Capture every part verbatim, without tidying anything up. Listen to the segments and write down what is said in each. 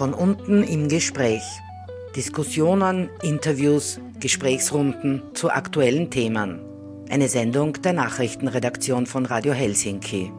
Von unten im Gespräch. Diskussionen, Interviews, Gesprächsrunden zu aktuellen Themen. Eine Sendung der Nachrichtenredaktion von Radio Helsinki.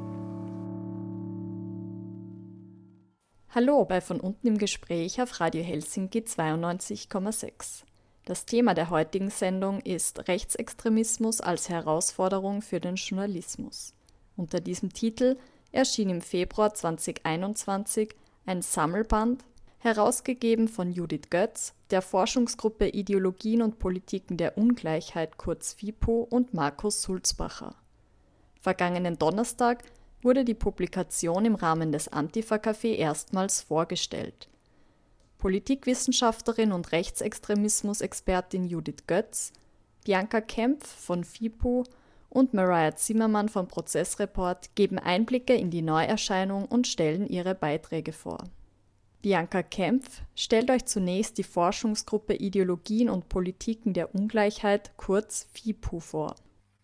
Hallo bei Von unten im Gespräch auf Radio Helsinki zweiundneunzig Komma sechs. Das Thema der heutigen Sendung ist Rechtsextremismus als Herausforderung für den Journalismus. Unter diesem Titel erschien im Februar zweitausendeinundzwanzig ein Sammelband, herausgegeben von Judith Götz, der Forschungsgruppe Ideologien und Politiken der Ungleichheit kurz FIPO und Markus Sulzbacher. Vergangenen Donnerstag wurde die Publikation im Rahmen des Antifa-Café erstmals vorgestellt. Politikwissenschaftlerin und Rechtsextremismus-Expertin Judith Götz, Bianca Kempf von FIPO und Mariah Zimmermann vom Prozessreport geben Einblicke in die Neuerscheinung und stellen ihre Beiträge vor. Bianca Kempf stellt euch zunächst die Forschungsgruppe Ideologien und Politiken der Ungleichheit, kurz FIPO, vor.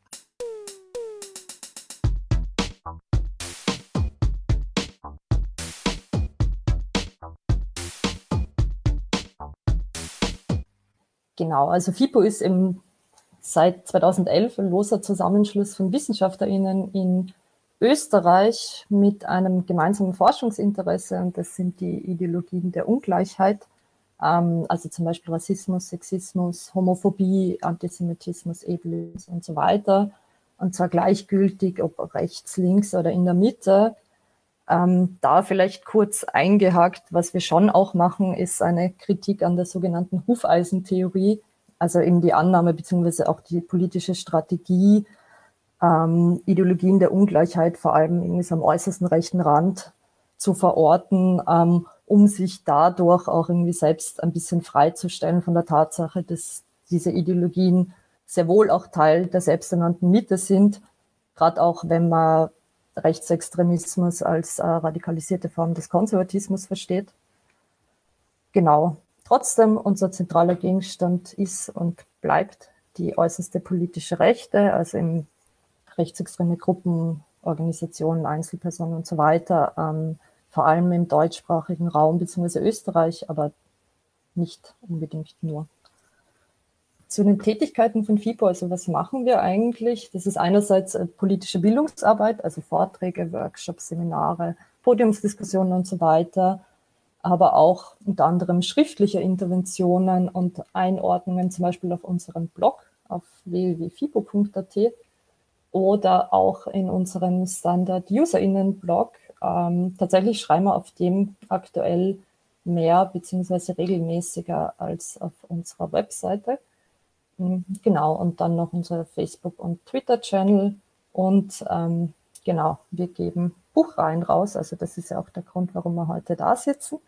Genau, also FIPO ist im seit zweitausendelf ein loser Zusammenschluss von WissenschaftlerInnen in Österreich mit einem gemeinsamen Forschungsinteresse, und das sind die Ideologien der Ungleichheit, ähm, also zum Beispiel Rassismus, Sexismus, Homophobie, Antisemitismus, Ableismus und so weiter, und zwar gleichgültig, ob rechts, links oder in der Mitte. Ähm, da vielleicht kurz eingehakt, was wir schon auch machen, ist eine Kritik an der sogenannten Hufeisentheorie, also eben die Annahme bzw. auch die politische Strategie, ähm, Ideologien der Ungleichheit vor allem irgendwie so am äußersten rechten Rand zu verorten, ähm, um sich dadurch auch irgendwie selbst ein bisschen freizustellen von der Tatsache, dass diese Ideologien sehr wohl auch Teil der selbsternannten Mitte sind, gerade auch wenn man Rechtsextremismus als äh, radikalisierte Form des Konservatismus versteht. Genau. Trotzdem, unser zentraler Gegenstand ist und bleibt die äußerste politische Rechte, also im rechtsextreme Gruppen, Organisationen, Einzelpersonen und so weiter, ähm, vor allem im deutschsprachigen Raum bzw. Österreich, aber nicht unbedingt nur. Zu den Tätigkeiten von FIPO, also was machen wir eigentlich? Das ist einerseits äh, politische Bildungsarbeit, also Vorträge, Workshops, Seminare, Podiumsdiskussionen und so weiter, aber auch unter anderem schriftliche Interventionen und Einordnungen, zum Beispiel auf unserem Blog auf w w w punkt fipo punkt a t oder auch in unserem Standard-UserInnen-Blog. Ähm, tatsächlich schreiben wir auf dem aktuell mehr bzw. regelmäßiger als auf unserer Webseite. Genau, und dann noch unser Facebook- und Twitter-Channel. Und ähm, genau, wir geben Buchreihen raus. Also das ist ja auch der Grund, warum wir heute da sitzen.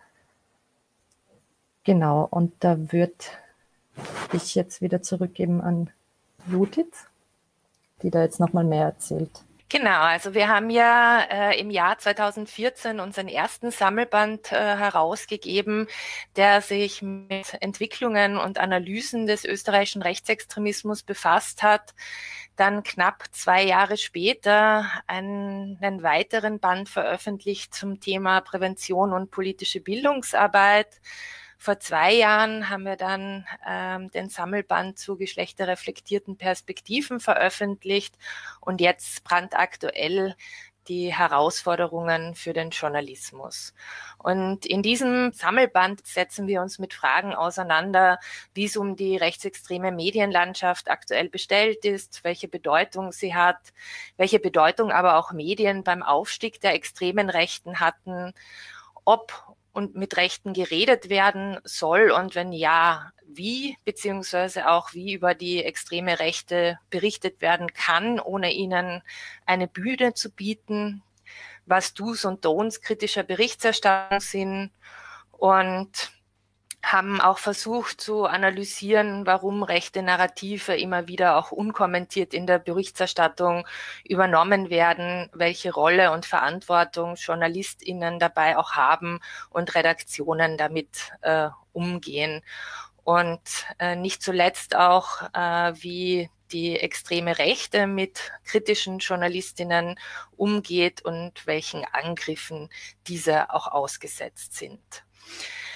Genau, und da würde ich jetzt wieder zurückgeben an Judith, die da jetzt nochmal mehr erzählt. Genau, also wir haben ja äh, im Jahr zweitausendvierzehn unseren ersten Sammelband äh, herausgegeben, der sich mit Entwicklungen und Analysen des österreichischen Rechtsextremismus befasst hat. Dann knapp zwei Jahre später einen, einen weiteren Band veröffentlicht zum Thema Prävention und politische Bildungsarbeit. Vor zwei Jahren haben wir dann ähm, den Sammelband zu geschlechterreflektierten Perspektiven veröffentlicht und jetzt brandaktuell die Herausforderungen für den Journalismus. Und in diesem Sammelband setzen wir uns mit Fragen auseinander, wie es um die rechtsextreme Medienlandschaft aktuell bestellt ist, welche Bedeutung sie hat, welche Bedeutung aber auch Medien beim Aufstieg der extremen Rechten hatten, ob und mit Rechten geredet werden soll und wenn ja, wie, beziehungsweise auch wie über die extreme Rechte berichtet werden kann, ohne ihnen eine Bühne zu bieten, was Do's und Don'ts kritischer Berichterstattung sind und haben auch versucht zu analysieren, warum rechte Narrative immer wieder auch unkommentiert in der Berichterstattung übernommen werden, welche Rolle und Verantwortung JournalistInnen dabei auch haben und Redaktionen damit äh, umgehen. Und äh, nicht zuletzt auch, äh, wie die extreme Rechte mit kritischen Journalistinnen umgeht und welchen Angriffen diese auch ausgesetzt sind.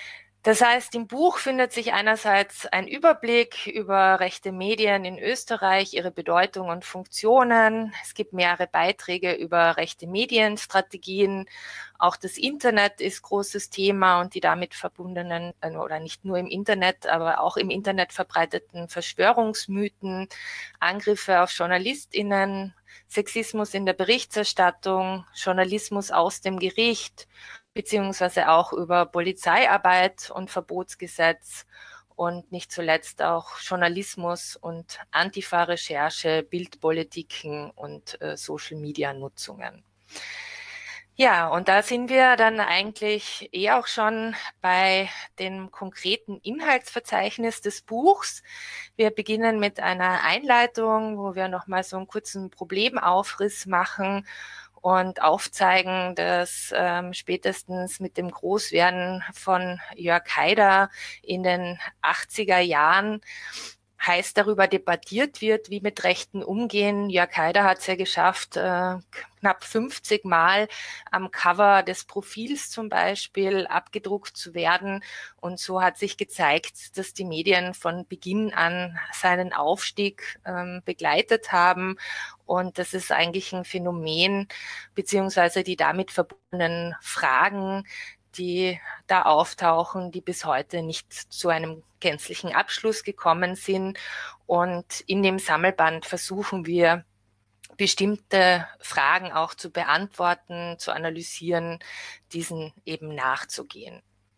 Das heißt, im Buch findet sich einerseits ein Überblick über rechte Medien in Österreich, ihre Bedeutung und Funktionen. Es gibt mehrere Beiträge über rechte Medienstrategien. Auch das Internet ist großes Thema und die damit verbundenen, oder nicht nur im Internet, aber auch im Internet verbreiteten Verschwörungsmythen, Angriffe auf JournalistInnen, Sexismus in der Berichterstattung, Journalismus aus dem Gericht, beziehungsweise auch über Polizeiarbeit und Verbotsgesetz und nicht zuletzt auch Journalismus und Antifa-Recherche, Bildpolitiken und äh, Social-Media-Nutzungen. Ja, und da sind wir dann eigentlich eh auch schon bei dem konkreten Inhaltsverzeichnis des Buchs. Wir beginnen mit einer Einleitung, wo wir nochmal so einen kurzen Problemaufriss machen und aufzeigen, dass ähm, spätestens mit dem Großwerden von Jörg Haider in den achtziger Jahren heiß darüber debattiert wird, wie mit Rechten umgehen. Jörg Haider hat es ja geschafft, äh, knapp fünfzig Mal am Cover des Profils zum Beispiel abgedruckt zu werden. Und so hat sich gezeigt, dass die Medien von Beginn an seinen Aufstieg ähm, begleitet haben. Und das ist eigentlich ein Phänomen, beziehungsweise die damit verbundenen Fragen, die da auftauchen, die bis heute nicht zu einem gänzlichen Abschluss gekommen sind. Und in dem Sammelband versuchen wir, bestimmte Fragen auch zu beantworten, zu analysieren, diesen eben nachzugehen.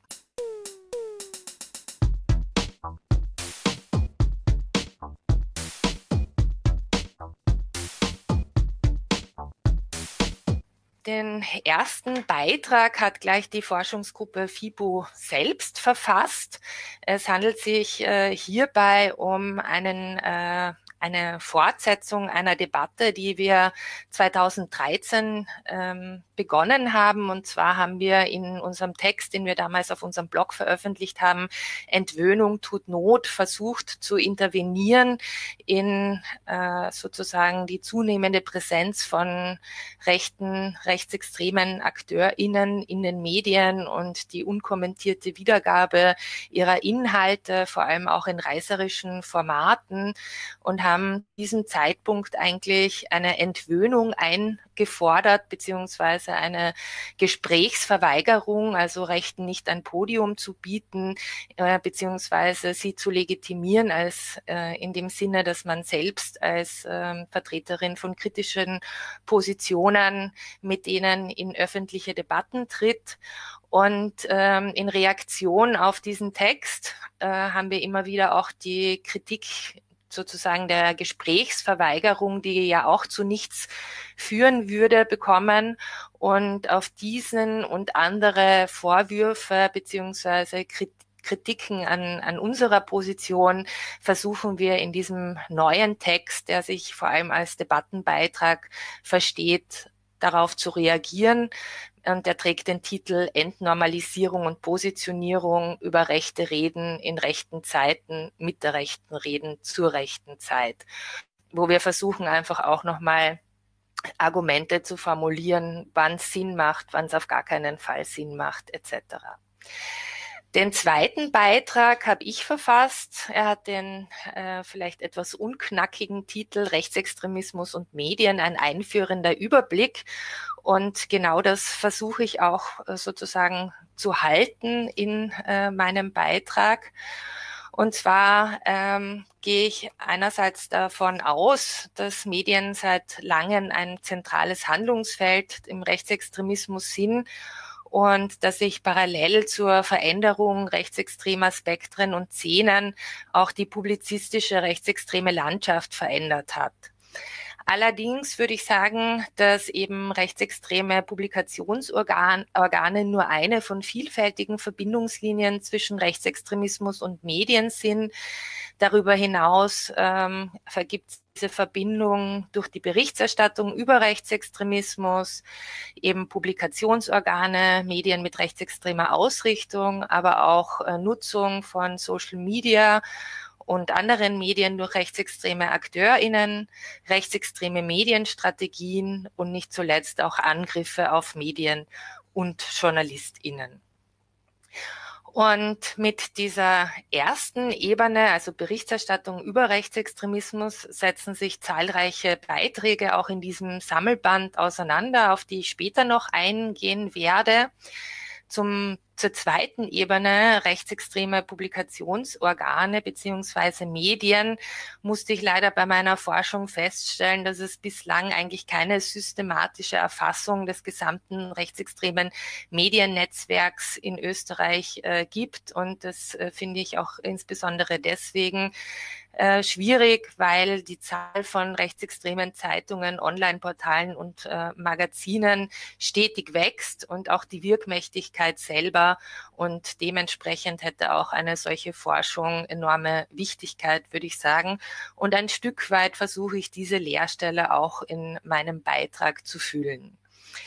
Den ersten Beitrag hat gleich die Forschungsgruppe FIBO selbst verfasst. Es handelt sich äh, hierbei um einen äh, eine Fortsetzung einer Debatte, die wir zweitausenddreizehn ähm, begonnen haben. Und zwar haben wir in unserem Text, den wir damals auf unserem Blog veröffentlicht haben, Entwöhnung tut Not, versucht zu intervenieren in äh, sozusagen die zunehmende Präsenz von rechten, rechtsextremen AkteurInnen in den Medien und die unkommentierte Wiedergabe ihrer Inhalte, vor allem auch in reißerischen Formaten, und haben diesem Zeitpunkt eigentlich eine Entwöhnung eingefordert, beziehungsweise eine Gesprächsverweigerung, also Rechten nicht ein Podium zu bieten, äh, beziehungsweise sie zu legitimieren als äh, in dem Sinne, dass man selbst als äh, Vertreterin von kritischen Positionen mit denen in öffentliche Debatten tritt. Und ähm, in Reaktion auf diesen Text äh, haben wir immer wieder auch die Kritik sozusagen der Gesprächsverweigerung, die ja auch zu nichts führen würde, bekommen. Und auf diesen und andere Vorwürfe beziehungsweise Kritiken an, an unserer Position versuchen wir in diesem neuen Text, der sich vor allem als Debattenbeitrag versteht, darauf zu reagieren. Und der trägt den Titel Entnormalisierung und Positionierung über rechte Reden in rechten Zeiten, mit der rechten Reden zur rechten Zeit, wo wir versuchen einfach auch nochmal Argumente zu formulieren, wann es Sinn macht, wann es auf gar keinen Fall Sinn macht, et cetera. Den zweiten Beitrag habe ich verfasst. Er hat den äh, vielleicht etwas unknackigen Titel Rechtsextremismus und Medien, ein einführender Überblick. Und genau das versuche ich auch äh, sozusagen zu halten in äh, meinem Beitrag. Und zwar ähm, gehe ich einerseits davon aus, dass Medien seit langem ein zentrales Handlungsfeld im Rechtsextremismus sind und dass sich parallel zur Veränderung rechtsextremer Spektren und Szenen auch die publizistische rechtsextreme Landschaft verändert hat. Allerdings würde ich sagen, dass eben rechtsextreme Publikationsorgane nur eine von vielfältigen Verbindungslinien zwischen Rechtsextremismus und Medien sind. Darüber hinaus ähm, vergibt es diese Verbindung durch die Berichterstattung über Rechtsextremismus, eben Publikationsorgane, Medien mit rechtsextremer Ausrichtung, aber auch äh, Nutzung von Social Media und anderen Medien durch rechtsextreme AkteurInnen, rechtsextreme Medienstrategien und nicht zuletzt auch Angriffe auf Medien und JournalistInnen. Und mit dieser ersten Ebene, also Berichterstattung über Rechtsextremismus, setzen sich zahlreiche Beiträge auch in diesem Sammelband auseinander, auf die ich später noch eingehen werde. Zum, zur zweiten Ebene, rechtsextreme Publikationsorgane beziehungsweise Medien, musste ich leider bei meiner Forschung feststellen, dass es bislang eigentlich keine systematische Erfassung des gesamten rechtsextremen Mediennetzwerks in Österreich äh, gibt. Und das äh, finde ich auch insbesondere deswegen Äh, schwierig, weil die Zahl von rechtsextremen Zeitungen, Online-Portalen und äh, Magazinen stetig wächst und auch die Wirkmächtigkeit selber, und dementsprechend hätte auch eine solche Forschung enorme Wichtigkeit, würde ich sagen. Und ein Stück weit versuche ich, diese Leerstelle auch in meinem Beitrag zu füllen.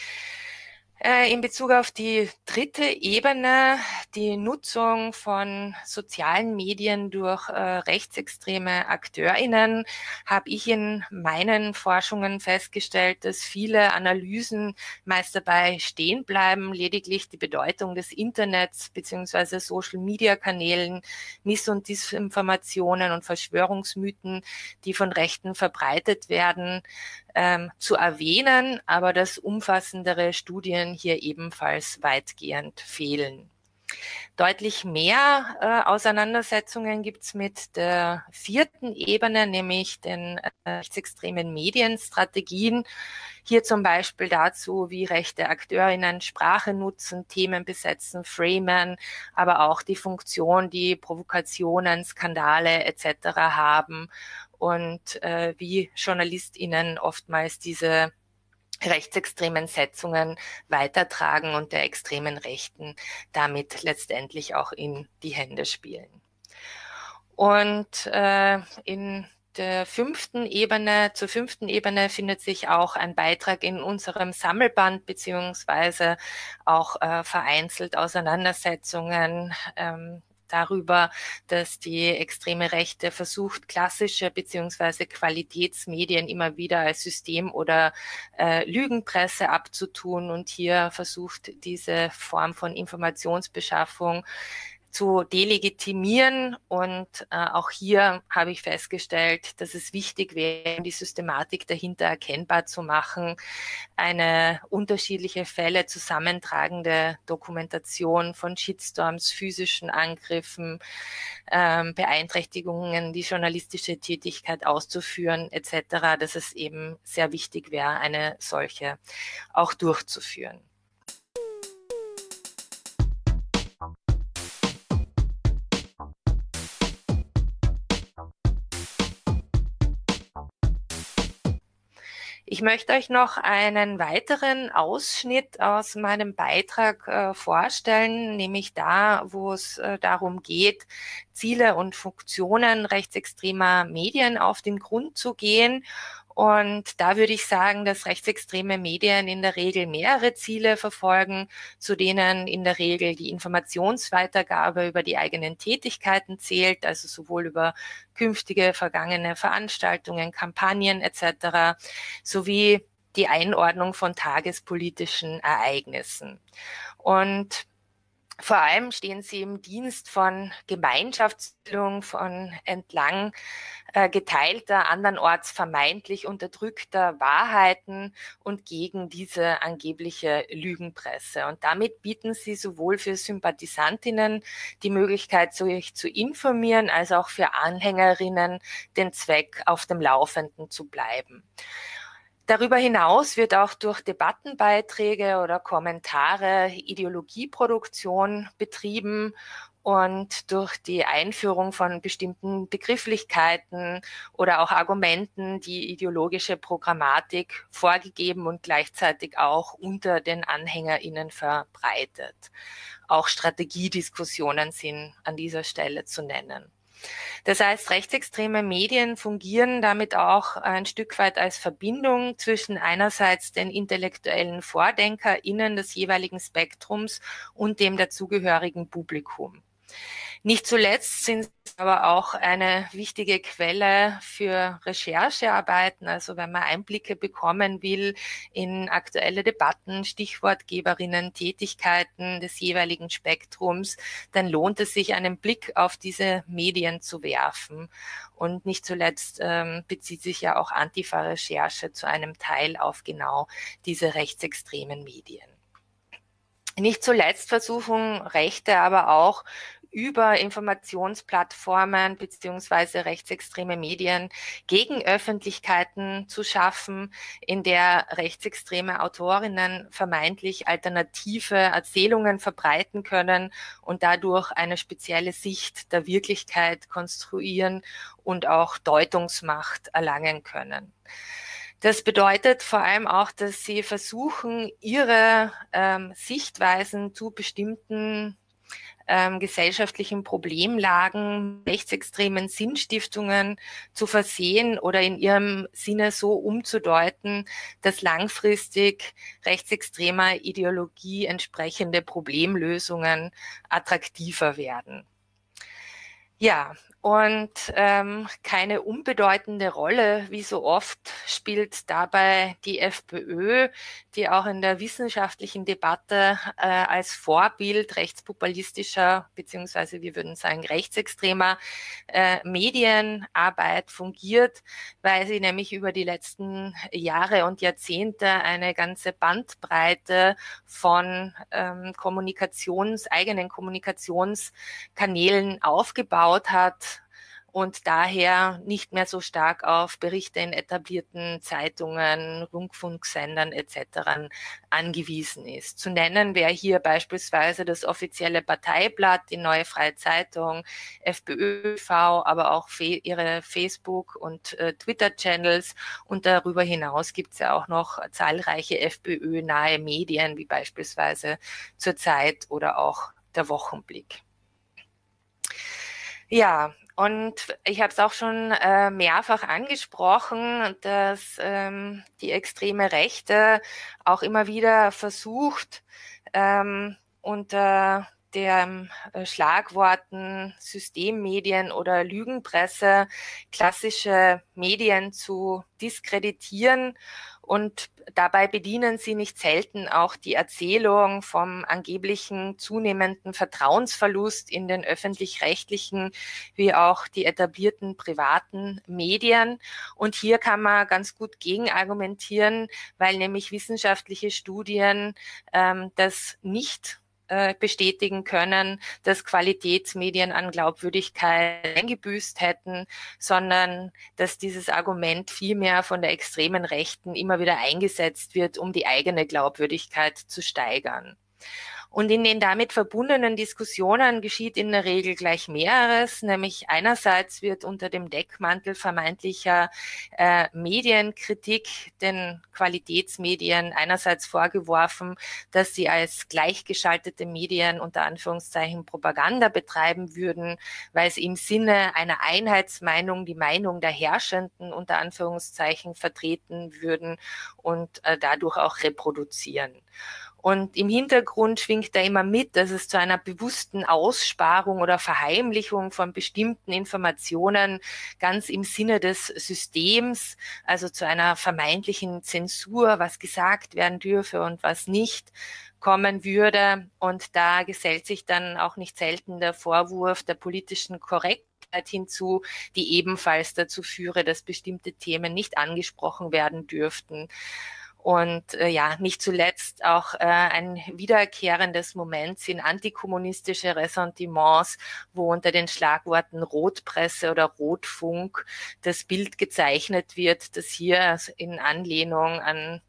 In Bezug auf die dritte Ebene, die Nutzung von sozialen Medien durch äh, rechtsextreme AkteurInnen, habe ich in meinen Forschungen festgestellt, dass viele Analysen meist dabei stehen bleiben, lediglich die Bedeutung des Internets bzw. Social-Media-Kanälen, Miss- und Disinformationen und Verschwörungsmythen, die von Rechten verbreitet werden, Ähm, zu erwähnen, aber dass umfassendere Studien hier ebenfalls weitgehend fehlen. Deutlich mehr äh, Auseinandersetzungen gibt es mit der vierten Ebene, nämlich den äh, rechtsextremen Medienstrategien. Hier zum Beispiel dazu, wie rechte AkteurInnen Sprache nutzen, Themen besetzen, framen, aber auch die Funktion, die Provokationen, Skandale et cetera haben und äh, wie JournalistInnen oftmals diese rechtsextremen Setzungen weitertragen und der extremen Rechten damit letztendlich auch in die Hände spielen. Und äh, in der fünften Ebene, zur fünften Ebene findet sich auch ein Beitrag in unserem Sammelband beziehungsweise auch äh, vereinzelt Auseinandersetzungen ähm, darüber, dass die extreme Rechte versucht, klassische beziehungsweise Qualitätsmedien immer wieder als System- oder äh, Lügenpresse abzutun und hier versucht, diese Form von Informationsbeschaffung zu delegitimieren. Und äh, auch hier habe ich festgestellt, dass es wichtig wäre, die Systematik dahinter erkennbar zu machen, eine unterschiedliche Fälle zusammentragende Dokumentation von Shitstorms, physischen Angriffen, ähm, Beeinträchtigungen, die journalistische Tätigkeit auszuführen et cetera, dass es eben sehr wichtig wäre, eine solche auch durchzuführen. Ich möchte euch noch einen weiteren Ausschnitt aus meinem Beitrag äh, vorstellen, nämlich da, wo es äh, darum geht, Ziele und Funktionen rechtsextremer Medien auf den Grund zu gehen. Und da würde ich sagen, dass rechtsextreme Medien in der Regel mehrere Ziele verfolgen, zu denen in der Regel die Informationsweitergabe über die eigenen Tätigkeiten zählt, also sowohl über künftige, vergangene Veranstaltungen, Kampagnen et cetera, sowie die Einordnung von tagespolitischen Ereignissen. Und vor allem stehen sie im Dienst von Gemeinschaftsbildung, von entlang äh, geteilter, andernorts vermeintlich unterdrückter Wahrheiten und gegen diese angebliche Lügenpresse. Und damit bieten sie sowohl für Sympathisantinnen die Möglichkeit, sich zu informieren, als auch für Anhängerinnen den Zweck, auf dem Laufenden zu bleiben. Darüber hinaus wird auch durch Debattenbeiträge oder Kommentare Ideologieproduktion betrieben und durch die Einführung von bestimmten Begrifflichkeiten oder auch Argumenten die ideologische Programmatik vorgegeben und gleichzeitig auch unter den AnhängerInnen verbreitet. Auch Strategiediskussionen sind an dieser Stelle zu nennen. Das heißt, rechtsextreme Medien fungieren damit auch ein Stück weit als Verbindung zwischen einerseits den intellektuellen VordenkerInnen des jeweiligen Spektrums und dem dazugehörigen Publikum. Nicht zuletzt sind sie aber auch eine wichtige Quelle für Recherchearbeiten. Also wenn man Einblicke bekommen will in aktuelle Debatten, Stichwortgeberinnen, Tätigkeiten des jeweiligen Spektrums, dann lohnt es sich, einen Blick auf diese Medien zu werfen. Und nicht zuletzt ähm, bezieht sich ja auch Antifa-Recherche zu einem Teil auf genau diese rechtsextremen Medien. Nicht zuletzt versuchen Rechte aber auch über Informationsplattformen beziehungsweise rechtsextreme Medien Gegenöffentlichkeiten zu schaffen, in der rechtsextreme Autorinnen vermeintlich alternative Erzählungen verbreiten können und dadurch eine spezielle Sicht der Wirklichkeit konstruieren und auch Deutungsmacht erlangen können. Das bedeutet vor allem auch, dass sie versuchen, ihre ähm, Sichtweisen zu bestimmten ähm, gesellschaftlichen Problemlagen, rechtsextremen Sinnstiftungen zu versehen oder in ihrem Sinne so umzudeuten, dass langfristig rechtsextremer Ideologie entsprechende Problemlösungen attraktiver werden. Ja, und ähm, keine unbedeutende Rolle, wie so oft, spielt dabei die FPÖ, die auch in der wissenschaftlichen Debatte äh, als Vorbild rechtspopulistischer beziehungsweise wir würden sagen rechtsextremer äh, Medienarbeit fungiert, weil sie nämlich über die letzten Jahre und Jahrzehnte eine ganze Bandbreite von ähm, Kommunikations, eigenen Kommunikationskanälen aufgebaut hat und daher nicht mehr so stark auf Berichte in etablierten Zeitungen, Rundfunksendern et cetera angewiesen ist. Zu nennen wäre hier beispielsweise das offizielle Parteiblatt, die Neue Freie Zeitung, FPÖ T V, aber auch ihre Facebook- und äh, Twitter-Channels. Und darüber hinaus gibt es ja auch noch zahlreiche FPÖ-nahe Medien, wie beispielsweise zur Zeit oder auch der Wochenblick. Ja, und ich habe es auch schon äh, mehrfach angesprochen, dass ähm, die extreme Rechte auch immer wieder versucht, ähm, unter den äh, Schlagworten Systemmedien oder Lügenpresse klassische Medien zu diskreditieren. Und dabei bedienen sie nicht selten auch die Erzählung vom angeblichen zunehmenden Vertrauensverlust in den öffentlich-rechtlichen wie auch die etablierten privaten Medien. Und hier kann man ganz gut gegenargumentieren, weil nämlich wissenschaftliche Studien ähm, das nicht bestätigen können, dass Qualitätsmedien an Glaubwürdigkeit eingebüßt hätten, sondern dass dieses Argument vielmehr von der extremen Rechten immer wieder eingesetzt wird, um die eigene Glaubwürdigkeit zu steigern. Und in den damit verbundenen Diskussionen geschieht in der Regel gleich mehreres, nämlich einerseits wird unter dem Deckmantel vermeintlicher äh, Medienkritik den Qualitätsmedien einerseits vorgeworfen, dass sie als gleichgeschaltete Medien unter Anführungszeichen Propaganda betreiben würden, weil sie im Sinne einer Einheitsmeinung die Meinung der Herrschenden unter Anführungszeichen vertreten würden und äh, dadurch auch reproduzieren. Und im Hintergrund schwingt da immer mit, dass es zu einer bewussten Aussparung oder Verheimlichung von bestimmten Informationen ganz im Sinne des Systems, also zu einer vermeintlichen Zensur, was gesagt werden dürfe und was nicht, kommen würde. Und da gesellt sich dann auch nicht selten der Vorwurf der politischen Korrektheit hinzu, die ebenfalls dazu führe, dass bestimmte Themen nicht angesprochen werden dürften. Und äh, ja, nicht zuletzt auch äh, ein wiederkehrendes Moment sind antikommunistische Ressentiments, wo unter den Schlagworten Rotpresse oder Rotfunk das Bild gezeichnet wird, das hier in Anlehnung an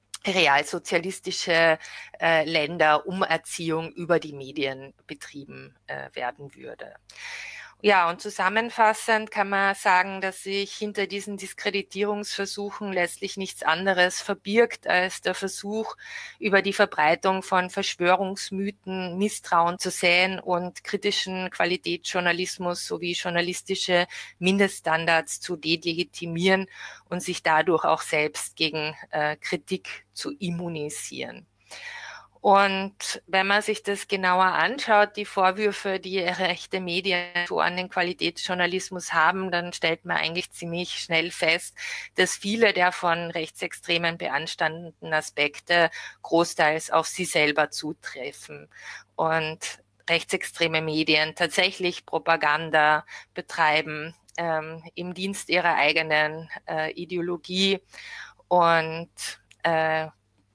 realsozialistische äh, Länder Umerziehung über die Medien betrieben äh, werden würde. Ja, und zusammenfassend kann man sagen, dass sich hinter diesen Diskreditierungsversuchen letztlich nichts anderes verbirgt als der Versuch, über die Verbreitung von Verschwörungsmythen Misstrauen zu säen und kritischen Qualitätsjournalismus sowie journalistische Mindeststandards zu delegitimieren und sich dadurch auch selbst gegen äh, Kritik zu immunisieren. Und wenn man sich das genauer anschaut, die Vorwürfe, die rechte Medien so an den Qualitätsjournalismus haben, dann stellt man eigentlich ziemlich schnell fest, dass viele der von Rechtsextremen beanstandeten Aspekte großteils auf sie selber zutreffen und rechtsextreme Medien tatsächlich Propaganda betreiben ähm, im Dienst ihrer eigenen äh, Ideologie und äh,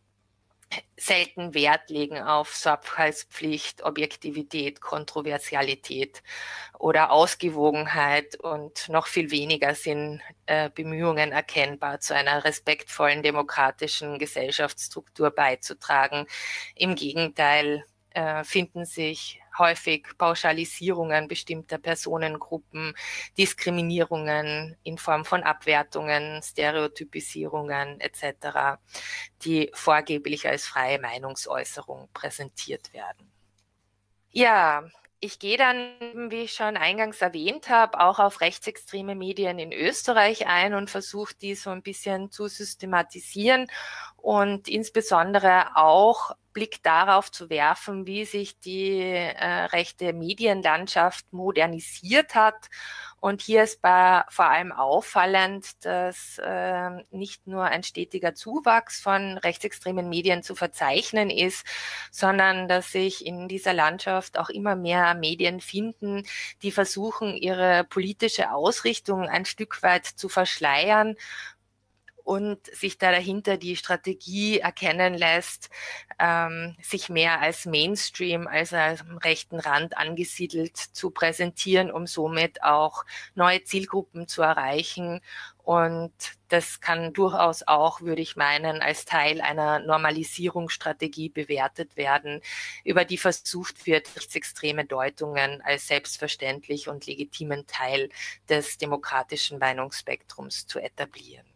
selten Wert legen auf Sorgfaltspflicht, Objektivität, Kontroversialität oder Ausgewogenheit und noch viel weniger sind äh, Bemühungen erkennbar, zu einer respektvollen demokratischen Gesellschaftsstruktur beizutragen. Im Gegenteil äh, finden sich häufig Pauschalisierungen bestimmter Personengruppen, Diskriminierungen in Form von Abwertungen, Stereotypisierungen et cetera, die vorgeblich als freie Meinungsäußerung präsentiert werden. Ja, ich gehe dann, wie ich schon eingangs erwähnt habe, auch auf rechtsextreme Medien in Österreich ein und versuche, die so ein bisschen zu systematisieren und insbesondere auch Blick darauf zu werfen, wie sich die äh, rechte Medienlandschaft modernisiert hat. Und hier ist bei, vor allem auffallend, dass äh, nicht nur ein stetiger Zuwachs von rechtsextremen Medien zu verzeichnen ist, sondern dass sich in dieser Landschaft auch immer mehr Medien finden, die versuchen, ihre politische Ausrichtung ein Stück weit zu verschleiern und sich da dahinter die Strategie erkennen lässt, ähm, sich mehr als Mainstream, also als am rechten Rand angesiedelt zu präsentieren, um somit auch neue Zielgruppen zu erreichen. Und das kann durchaus auch, würde ich meinen, als Teil einer Normalisierungsstrategie bewertet werden, über die versucht wird, rechtsextreme Deutungen als selbstverständlich und legitimen Teil des demokratischen Meinungsspektrums zu etablieren.